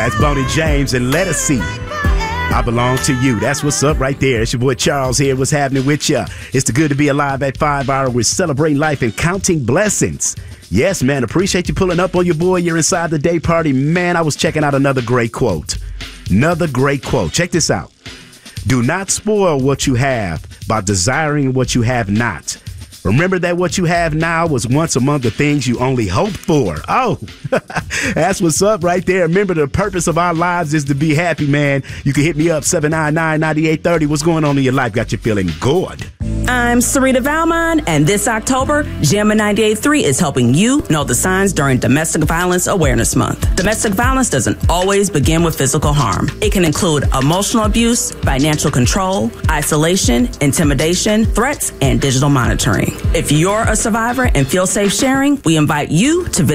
That's Bonnie James and Let Us See. I belong to you. That's what's up right there. It's your boy Charles here. What's happening with ya? It's the Good to Be Alive at 5 Hour. We're celebrating life and counting blessings. Yes, man. Appreciate you pulling up on your boy. You're inside the day party. Man, I was checking out another great quote. Another great quote. Check this out. Do not spoil what you have by desiring what you have not. Remember that what you have now was once among the things you only hoped for. Oh, that's what's up right there. Remember, the purpose of our lives is to be happy, man. You can hit me up, 799-9830. What's going on in your life? Got you feeling good? I'm Sarita Valmont, and this October, JAMA 98.3 is helping you know the signs during Domestic Violence Awareness Month. Domestic violence doesn't always begin with physical harm. It can include emotional abuse, financial control, isolation, intimidation, threats, and digital monitoring. If you're a survivor and feel safe sharing, we invite you to visit